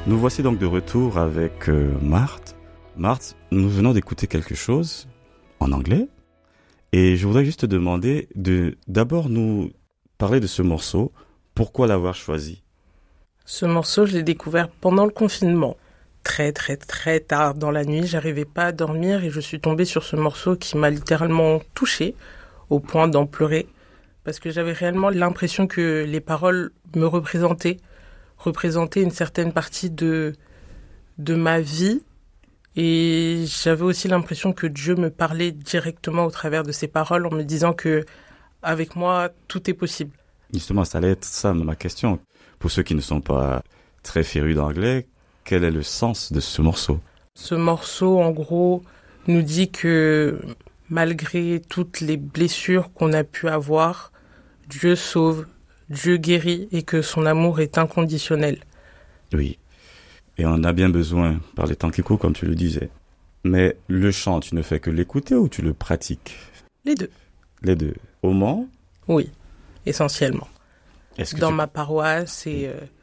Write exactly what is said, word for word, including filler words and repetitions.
Nous voici donc de retour avec euh, Marthe. Marthe, nous venons d'écouter quelque chose en anglais et je voudrais juste te demander de d'abord nous parler de ce morceau. Pourquoi l'avoir choisi? Ce morceau, je l'ai découvert pendant le confinement. Très très très tard dans la nuit, j'arrivais pas à dormir et je suis tombée sur ce morceau qui m'a littéralement touchée au point d'en pleurer parce que j'avais réellement l'impression que les paroles me représentaient, représentaient une certaine partie de, de ma vie et j'avais aussi l'impression que Dieu me parlait directement au travers de ces paroles en me disant que avec moi, tout est possible. Justement, ça allait être ça ma question. Pour ceux qui ne sont pas très férus d'anglais, quel est le sens de ce morceau? Ce morceau, en gros, nous dit que malgré toutes les blessures qu'on a pu avoir, Dieu sauve, Dieu guérit et que son amour est inconditionnel. Oui, et on en a bien besoin par les temps qui courent, comme tu le disais. Mais le chant, tu ne fais que l'écouter ou tu le pratiques? Les deux. Les deux. Au Mans? Oui, essentiellement. Est-ce que Dans tu... ma paroisse et... Euh,